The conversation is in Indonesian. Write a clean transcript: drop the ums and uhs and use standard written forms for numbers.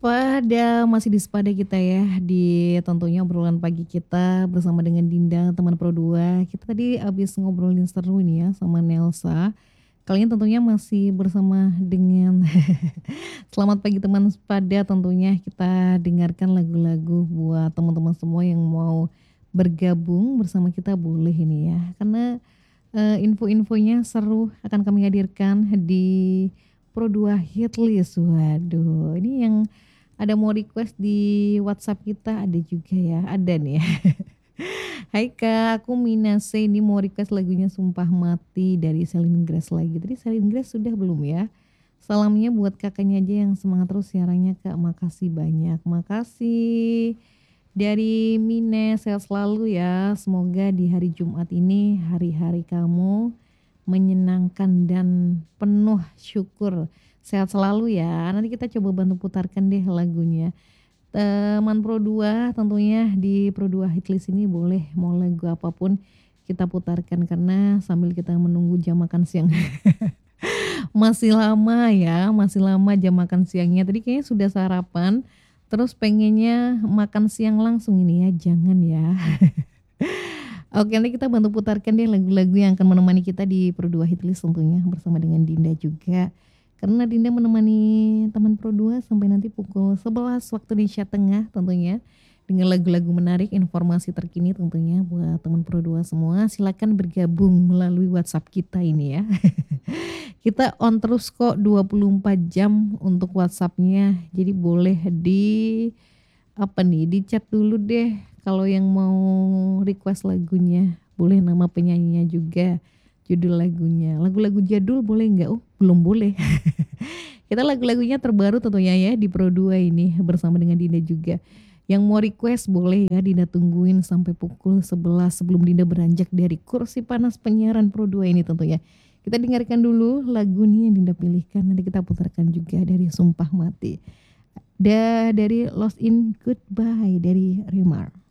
Sepada, masih di sepada kita ya, di tentunya obrolan pagi kita bersama dengan Dinda, teman Pro 2. Kita tadi habis ngobrolin seru nih ya sama Nelsa. Kalian tentunya masih bersama dengan selamat pagi teman sepada, tentunya kita dengarkan lagu-lagu buat teman-teman semua yang mau bergabung bersama kita boleh ini ya. Karena info-infonya seru akan kami hadirkan di Pro 2 Hitlist. Waduh, ini yang ada mau request di WhatsApp kita ada juga ya, ada nih ya. Hai Kak, aku Minase ini mau request lagunya Sumpah Mati dari Celine Grace lagi. Tadi Celine Grace sudah belum ya? Salamnya buat kakaknya aja yang semangat terus siarannya Kak, makasih banyak. Makasih. Dari Mine, sehat selalu ya. Semoga di hari Jumat ini hari-hari kamu menyenangkan dan penuh syukur. Sehat selalu ya. Nanti kita coba bantu putarkan deh lagunya. Teman Pro 2 tentunya di Pro 2 Hitlist ini boleh mau lagu apapun kita putarkan karena sambil kita menunggu jam makan siang. Masih lama ya, masih lama jam makan siangnya. Tadi kayaknya sudah sarapan, terus pengennya makan siang langsung ini ya, jangan ya. Oke, nanti kita bantu putarkan deh lagu-lagu yang akan menemani kita di Pro 2 Hitlist tentunya bersama dengan Dinda juga. Karena Dinda menemani teman Pro 2 sampai nanti pukul 11 waktu Indonesia Tengah tentunya. Dengan lagu-lagu menarik, informasi terkini tentunya buat teman Pro 2 semua. Silakan bergabung melalui WhatsApp kita ini ya. Kita on terus kok 24 jam untuk WhatsApp-nya. Jadi boleh di chat dulu deh kalau yang mau request lagunya. Boleh nama penyanyinya juga, judul lagunya. Lagu-lagu jadul boleh nggak? Oh, belum boleh. Kita lagu-lagunya terbaru tentunya ya di Pro 2 ini bersama dengan Dinda juga. Yang mau request boleh ya Dinda tungguin sampai pukul 11 sebelum Dinda beranjak dari kursi panas penyiaran Pro 2 ini tentunya. Kita dengarkan dulu lagu nih yang Dinda pilihkan, nanti kita putarkan juga dari Sumpah Mati. Dari Lost in Goodbye dari Rimar.